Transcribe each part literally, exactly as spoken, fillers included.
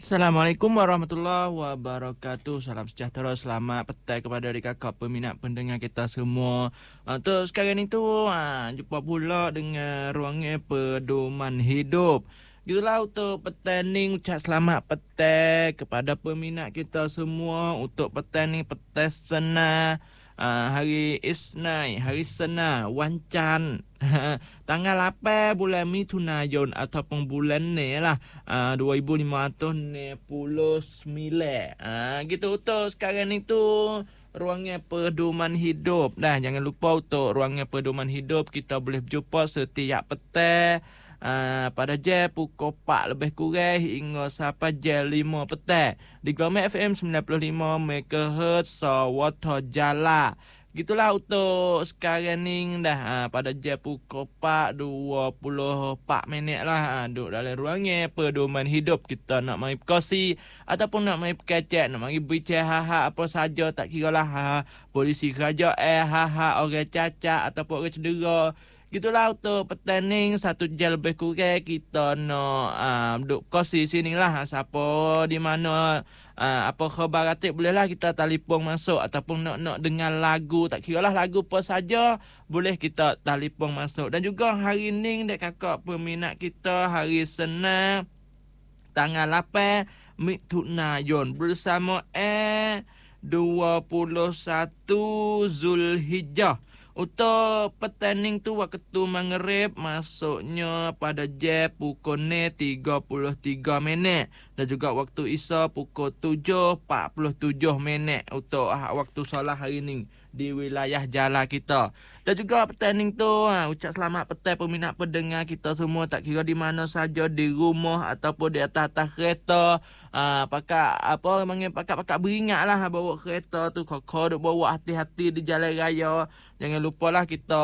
Assalamualaikum warahmatullahi wabarakatuh. Salam sejahtera, selamat petang kepada adik kakak peminat pendengar kita semua. Untuk sekarang ni tu, ha, jumpa pula dengan ruangnya pedoman hidup. Gitulah untuk petang ni, ucap selamat petang kepada peminat kita semua. Untuk petang ni, petang senang. Uh, hari Isnin, hari Senin, Wancan, tanggal lapan bulan Mitunayon ataupun bulan ni lah, uh, dua ribu lima ratus enam puluh sembilan. Uh, gitu tu sekarang ni tu ruangnya pedoman hidup. Dah jangan lupa untuk ruangnya pedoman hidup kita boleh berjumpa setiap petang. Uh, pada jam pukul empat lebih kurang hingga sampai jam lima petang di Gelombang F M sembilan puluh lima megahertz Sawata Jala. Gitulah untuk sekarang ni dah, uh, pada jam pukul empat dua puluh empat minit lah, uh, duduk dalam ruangnya pedoman hidup. Kita nak mari berkongsi ataupun nak mari berkecek, nak mari bicara ha-ha apa saja, tak kira lah ha, polisi kerajaan, eh, ha-ha orang cacat ataupun orang cedera. Gitulah untuk petang ni satu jam lebih kurang kita nak uh, duduk kongsi sini lah. Siapa di mana, uh, apa khabar atik, bolehlah kita telefon masuk ataupun nak nak dengar lagu, tak kira lah lagu apa saja, boleh kita telefon masuk. Dan juga hari ni dek kakak peminat kita, hari Senin tanggal lapan Mitunayon bersama eh dua puluh satu Zulhijjah. Untuk petang tu waktu maghrib masuknya pada jam pukul tiga puluh tiga minit dan juga waktu Isya pukul tujuh empat puluh tujuh minit untuk waktu solat hari ni di wilayah Jala kita. Dan juga petang tu ha, ucap selamat petang peminat pendengar kita semua, tak kira di mana saja, di rumah ataupun di atas-atas kereta, ha, pakai apa panggil pakai-pakai beringatlah bawa kereta tu, kau duk bawa hati-hati di jalan raya. Jangan lupalah kita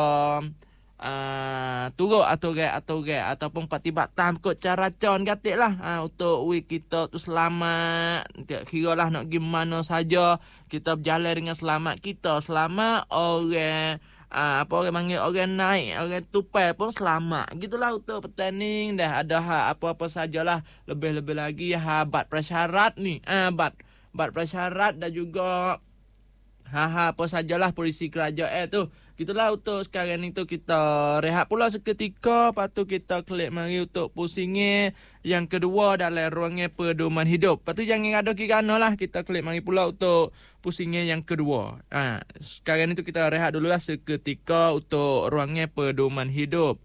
uh, turut aturan-aturan ataupun patibatan kot cara con gatik lah, uh, untuk week kita tu selamat. Tak kira lah nak gimana saja, kita berjalan dengan selamat, kita selamat, orang uh, apa orang panggil orang naik, orang tupai pun selamat. Gitulah untuk petang ni dah ada ha, apa-apa sajalah, lebih-lebih lagi ha, bad prasyarat ni, uh, bad, bad prasyarat dan juga ha-ha apa sajalah polisi kerajaan tu. Gitulah untuk sekarang ni tu kita rehat pula seketika, lepas tu kita klik mari untuk pusingnya yang kedua dalam ruangnya pedoman hidup. Lepas tu jangan ada kirana lah, kita klik mari pula untuk pusingnya yang kedua. Ha, sekarang ni tu kita rehat dululah seketika untuk ruangnya pedoman hidup.